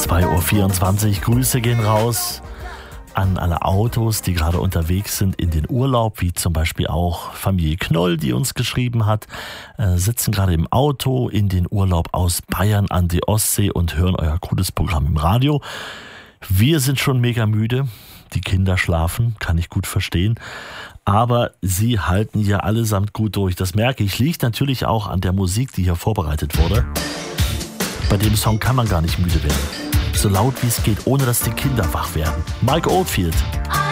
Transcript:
2:24 Uhr. Grüße gehen raus an alle Autos, die gerade unterwegs sind in den Urlaub, wie zum Beispiel auch Familie Knoll, die uns geschrieben hat, sitzen gerade im Auto in den Urlaub aus Bayern an die Ostsee und hören euer cooles Programm im Radio. Wir sind schon mega müde, die Kinder schlafen, kann ich gut verstehen, aber sie halten ja allesamt gut durch. Das merke ich, liegt natürlich auch an der Musik, die hier vorbereitet wurde. Bei dem Song kann man gar nicht müde werden. So laut wie es geht, ohne dass die Kinder wach werden. Mike Oldfield.